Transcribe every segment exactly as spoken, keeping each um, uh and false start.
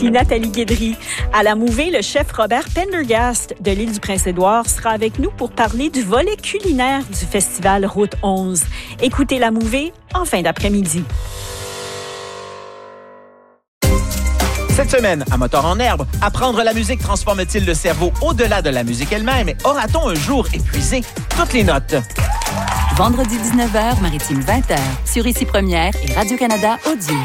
Ici Nathalie Guédry. À la Mouvée, le chef Robert Pendergast de l'île du Prince-Édouard sera avec nous pour parler du volet culinaire du festival Route onze. Écoutez la Mouvée en fin d'après-midi. Cette semaine, à Moteur en herbe, apprendre la musique transforme-t-il le cerveau au-delà de la musique elle-même et aura-t-on un jour épuisé toutes les notes? Vendredi dix-neuf heures, Maritime vingt heures, sur Ici Première et Radio-Canada Audio.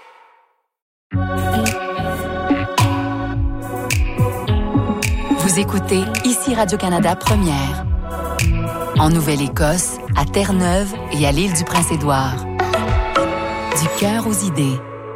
Vous écoutez Ici Radio-Canada Première. En Nouvelle-Écosse, à Terre-Neuve et à l'île du Prince-Édouard. Du cœur aux idées.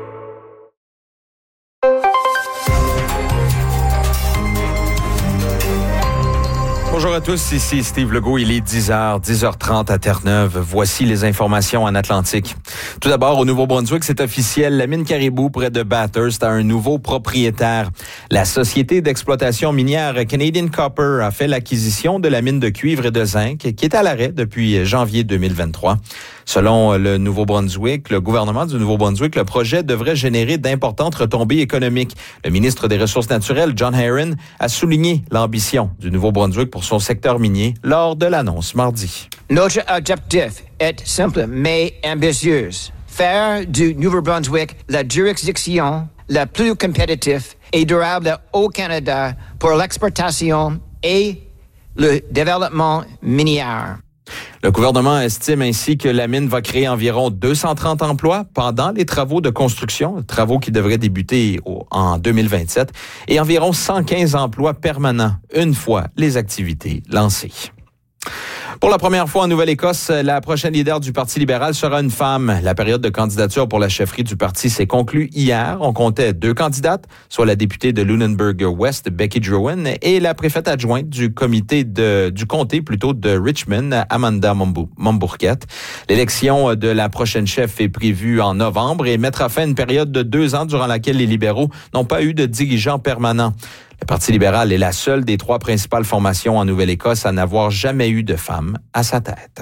Bonjour à tous, ici Steve Legault, il est dix heures, dix heures trente à Terre-Neuve. Voici les informations en Atlantique. Tout d'abord, au Nouveau-Brunswick, c'est officiel, la mine Caribou près de Bathurst a un nouveau propriétaire. La société d'exploitation minière Canadian Copper a fait l'acquisition de la mine de cuivre et de zinc qui est à l'arrêt depuis janvier deux mille vingt-trois. Selon le Nouveau-Brunswick, le gouvernement du Nouveau-Brunswick, le projet devrait générer d'importantes retombées économiques. Le ministre des Ressources naturelles, John Herron, a souligné l'ambition du Nouveau-Brunswick pour son secteur minier lors de l'annonce mardi. Notre objectif est simple mais ambitieux. Faire du Nouveau-Brunswick la juridiction la plus compétitive et durable au Canada pour l'exportation et le développement minier. Le gouvernement estime ainsi que la mine va créer environ deux cent trente emplois pendant les travaux de construction, travaux qui devraient débuter au, en deux mille vingt-sept, et environ cent quinze emplois permanents une fois les activités lancées. Pour la première fois en Nouvelle-Écosse, la prochaine leader du Parti libéral sera une femme. La période de candidature pour la chefferie du parti s'est conclue hier. On comptait deux candidates, soit la députée de Lunenburg-Ouest, Becky Drouin, et la préfète adjointe du comité de, du comté plutôt de Richmond, Amanda Mombourquette. L'élection de la prochaine chef est prévue en novembre et mettra fin à une période de deux ans durant laquelle les libéraux n'ont pas eu de dirigeant permanent. Le Parti libéral est la seule des trois principales formations en Nouvelle-Écosse à n'avoir jamais eu de femme à sa tête.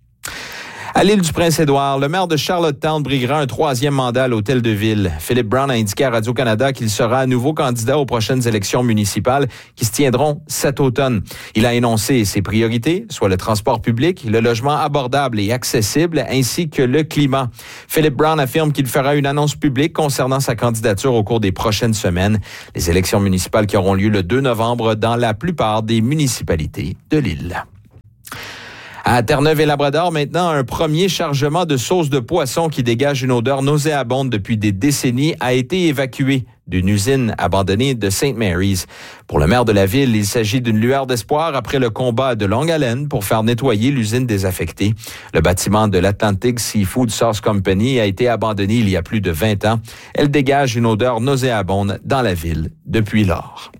À l'île du Prince-Édouard, le maire de Charlottetown briguera un troisième mandat à l'hôtel de ville. Philip Brown a indiqué à Radio-Canada qu'il sera à nouveau candidat aux prochaines élections municipales qui se tiendront cet automne. Il a énoncé ses priorités, soit le transport public, le logement abordable et accessible, ainsi que le climat. Philip Brown affirme qu'il fera une annonce publique concernant sa candidature au cours des prochaines semaines. Les élections municipales qui auront lieu le deux novembre dans la plupart des municipalités de l'île. À Terre-Neuve et Labrador, maintenant, un premier chargement de sauce de poisson qui dégage une odeur nauséabonde depuis des décennies a été évacué d'une usine abandonnée de Saint Mary's. Pour le maire de la ville, il s'agit d'une lueur d'espoir après le combat de longue haleine pour faire nettoyer l'usine désaffectée. Le bâtiment de l'Atlantic Seafood Sauce Company a été abandonné il y a plus de vingt ans. Elle dégage une odeur nauséabonde dans la ville depuis lors.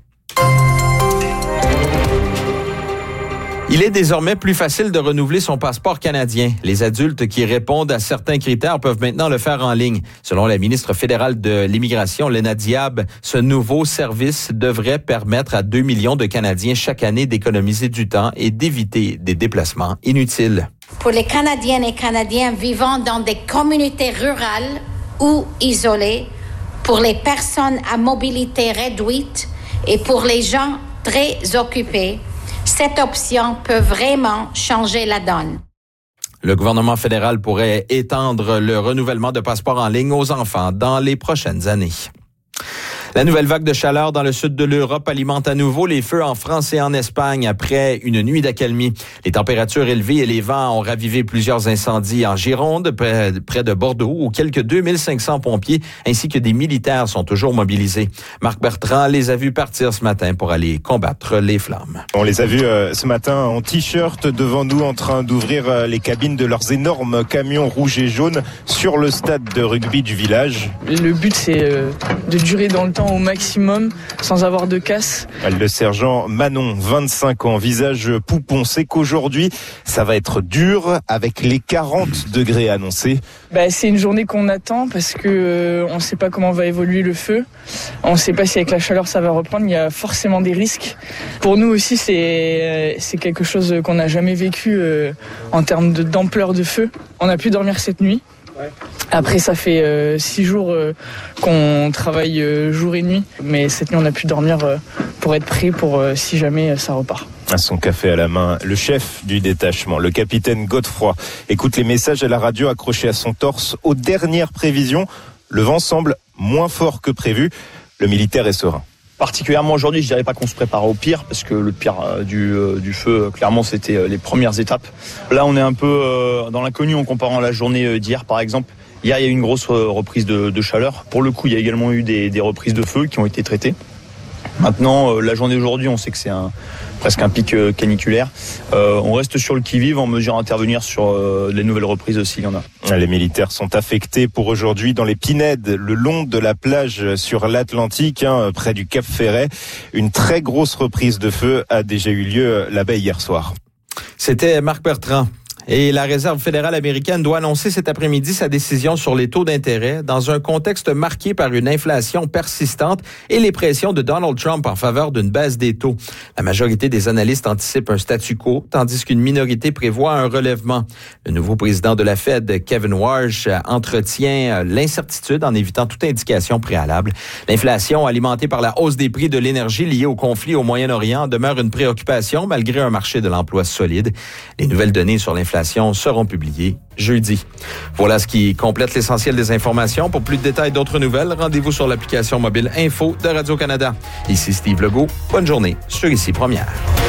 Il est désormais plus facile de renouveler son passeport canadien. Les adultes qui répondent à certains critères peuvent maintenant le faire en ligne. Selon la ministre fédérale de l'Immigration, Léna Diab, ce nouveau service devrait permettre à deux millions de Canadiens chaque année d'économiser du temps et d'éviter des déplacements inutiles. Pour les Canadiennes et Canadiens vivant dans des communautés rurales ou isolées, pour les personnes à mobilité réduite et pour les gens très occupés, cette option peut vraiment changer la donne. Le gouvernement fédéral pourrait étendre le renouvellement de passeports en ligne aux enfants dans les prochaines années. La nouvelle vague de chaleur dans le sud de l'Europe alimente à nouveau les feux en France et en Espagne après une nuit d'accalmie. Les températures élevées et les vents ont ravivé plusieurs incendies en Gironde, près, près de Bordeaux, où quelques deux mille cinq cents pompiers ainsi que des militaires sont toujours mobilisés. Marc Bertrand les a vus partir ce matin pour aller combattre les flammes. On les a vus euh, ce matin en t-shirt devant nous en train d'ouvrir euh, les cabines de leurs énormes camions rouges et jaunes sur le stade de rugby du village. Le but, c'est euh, de durer dans le temps au maximum sans avoir de casse. Le sergent Manon, vingt-cinq ans, visage poupon, sait qu'aujourd'hui ça va être dur avec les quarante degrés annoncés. Bah, c'est une journée qu'on attend parce que euh, on ne sait pas comment va évoluer le feu. On ne sait pas si avec la chaleur ça va reprendre. Il y a forcément des risques. Pour nous aussi, c'est, euh, c'est quelque chose qu'on n'a jamais vécu euh, en termes de, d'ampleur de feu. On a pu dormir cette nuit. Après, ça fait euh, six jours euh, qu'on travaille euh, jour et nuit, mais cette nuit, on a pu dormir euh, pour être prêt pour euh, si jamais euh, ça repart. À son café à la main, le chef du détachement, le capitaine Godefroy, écoute les messages à la radio accrochés à son torse. Aux dernières prévisions, le vent semble moins fort que prévu. Le militaire est serein. Particulièrement aujourd'hui, je dirais pas qu'on se prépare au pire, parce que le pire euh, du, euh, du feu, euh, clairement, c'était euh, les premières étapes. Là, on est un peu euh, dans l'inconnu en comparant la journée euh, d'hier, par exemple. Hier, il y a eu une grosse euh, reprise de, de chaleur. Pour le coup, il y a également eu des, des reprises de feu qui ont été traitées. Maintenant, euh, la journée d'aujourd'hui, on sait que c'est un, presque un pic euh, caniculaire. Euh, on reste sur le qui-vive en mesure d'intervenir sur euh, les nouvelles reprises s'il y en a. Les militaires sont affectés pour aujourd'hui dans les Pinèdes, le long de la plage sur l'Atlantique, hein, près du Cap Ferret. Une très grosse reprise de feu a déjà eu lieu là-bas hier soir. C'était Marc Bertrand. Et la Réserve fédérale américaine doit annoncer cet après-midi sa décision sur les taux d'intérêt dans un contexte marqué par une inflation persistante et les pressions de Donald Trump en faveur d'une baisse des taux. La majorité des analystes anticipent un statu quo, tandis qu'une minorité prévoit un relèvement. Le nouveau président de la Fed, Kevin Warsh, entretient l'incertitude en évitant toute indication préalable. L'inflation, alimentée par la hausse des prix de l'énergie liée au conflit au Moyen-Orient, demeure une préoccupation malgré un marché de l'emploi solide. Les nouvelles données sur l'inflation seront publiées jeudi. Voilà ce qui complète l'essentiel des informations. Pour plus de détails et d'autres nouvelles, rendez-vous sur l'application mobile Info de Radio-Canada. Ici Steve Legault. Bonne journée sur Ici Première.